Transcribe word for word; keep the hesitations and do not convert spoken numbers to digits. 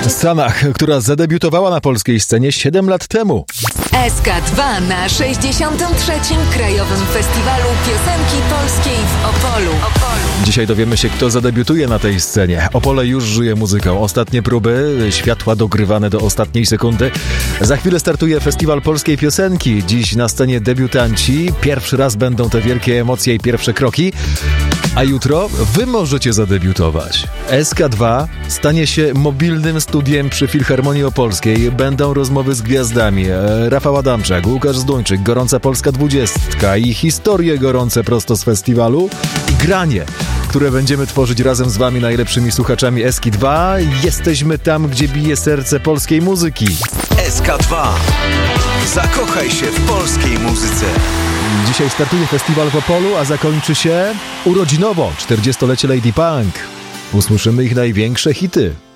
Sanach, która zadebiutowała na polskiej scenie siedem lat temu. S K dwa na sześćdziesiątym trzecim Krajowym Festiwalu Piosenki Polskiej w Opolu. Opolu. Dzisiaj dowiemy się, kto zadebiutuje na tej scenie. Opole już żyje muzyką. Ostatnie próby, światła dogrywane do ostatniej sekundy. Za chwilę startuje Festiwal Polskiej Piosenki. Dziś na scenie debiutanci. Pierwszy raz będą te wielkie emocje i pierwsze kroki. A jutro wy możecie zadebiutować. S K dwa stanie się mobilnym studiem przy Filharmonii Opolskiej. Będą rozmowy z gwiazdami. Rafał Adamczak, Łukasz Zduńczyk, Gorąca Polska dwudziestka i historie gorące prosto z festiwalu i granie, które będziemy tworzyć razem z wami, najlepszymi słuchaczami S K dwa. Jesteśmy tam, gdzie bije serce polskiej muzyki. S K dwa. Zakochaj się w polskiej muzyce. Dzisiaj startuje festiwal w Opolu, a zakończy się urodzinowo czterdziestolecie Lady Punk. Usłyszymy ich największe hity.